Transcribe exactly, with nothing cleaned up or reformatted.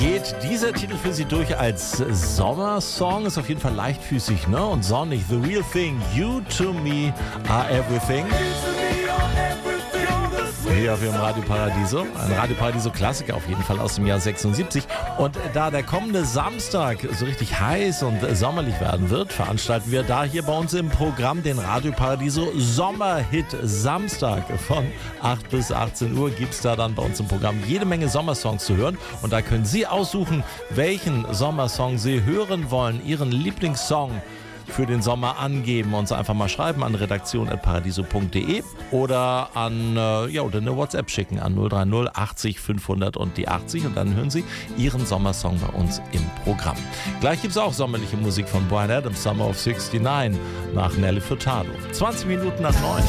Geht dieser Titel für Sie durch als Sommersong? Ist auf jeden Fall leichtfüßig, ne? Und sonnig. The Real Thing, You to Me Are Everything. Hier auf Ihrem Radio Paradiso. Ein Radio Paradiso Klassiker auf jeden Fall aus dem Jahr sechsundsiebzig. Und da der kommende Samstag so richtig heiß und sommerlich werden wird, veranstalten wir da hier bei uns im Programm den Radio Paradiso Sommerhit Samstag. Von acht bis achtzehn Uhr gibt es da dann bei uns im Programm jede Menge Sommersongs zu hören. Und da können Sie aussuchen, welchen Sommersong Sie hören wollen, Ihren Lieblingssong für den Sommer angeben. Uns einfach mal schreiben an redaktion at paradiso punkt de oder an äh, ja, oder eine WhatsApp schicken an null drei null achtzig fünfhundert und die achtzig und dann hören Sie Ihren Sommersong bei uns im Programm. Gleich gibt es auch sommerliche Musik von Bryan Adams, Summer of sixty-nine nach Nelly Furtado. zwanzig Minuten nach neun.